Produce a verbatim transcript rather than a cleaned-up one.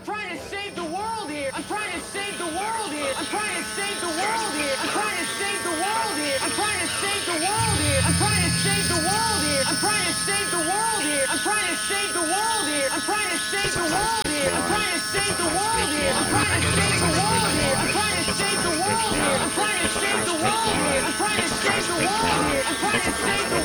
trying to save the world here. I'm trying to save the world here. I'm trying to save the world here. I'm trying to save the world here. I'm trying to save the world here. I'm trying to save the world here. I'm trying to save the world here. I'm trying to save the world here. I'm trying to save the world here. I'm trying to save the world here. I'm trying to save the world here. I'm trying to save the world here. I'm trying to save the world here. I'm trying to save the world here. I'm trying to save the